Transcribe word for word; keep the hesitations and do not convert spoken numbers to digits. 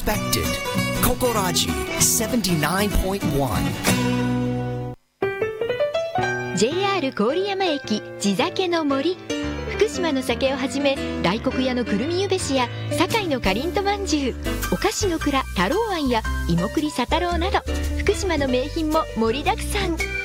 respected. Kokoraji seventy-nine point one。 ジェイアール 郡山駅地酒の森。福島の酒をはじめ大黒屋のくるみゆべしや堺のかりんとまんじゅう、お菓子の蔵太郎庵や芋栗佐太郎など福島の名品も盛りだくさん。